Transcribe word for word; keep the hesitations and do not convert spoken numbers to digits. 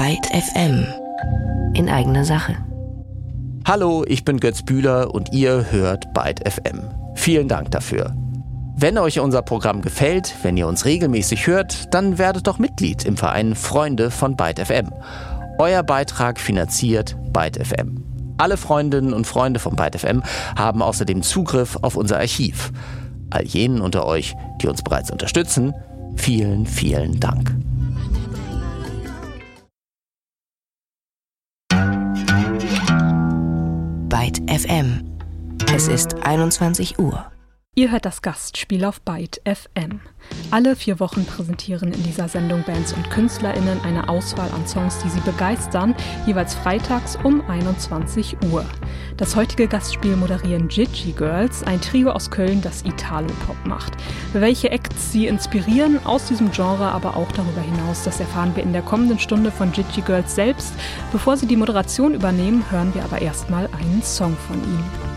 Byte F M. In eigener Sache. Hallo, ich bin Götz Bühler und ihr hört Byte F M. Vielen Dank dafür. Wenn euch unser Programm gefällt, wenn ihr uns regelmäßig hört, dann werdet doch Mitglied im Verein Freunde von Byte F M. Euer Beitrag finanziert Byte F M. Alle Freundinnen und Freunde von Byte F M haben außerdem Zugriff auf unser Archiv. All jenen unter euch, die uns bereits unterstützen, vielen, vielen Dank. Byte F M. Es ist einundzwanzig Uhr. Ihr hört das Gastspiel auf Byte F M. Alle vier Wochen präsentieren in dieser Sendung Bands und KünstlerInnen eine Auswahl an Songs, die sie begeistern, jeweils freitags um einundzwanzig Uhr. Das heutige Gastspiel moderieren Gigi Girls, ein Trio aus Köln, das Italo-Pop macht. Welche Acts sie inspirieren aus diesem Genre, aber auch darüber hinaus, das erfahren wir in der kommenden Stunde von Gigi Girls selbst. Bevor sie die Moderation übernehmen, hören wir aber erstmal einen Song von ihnen.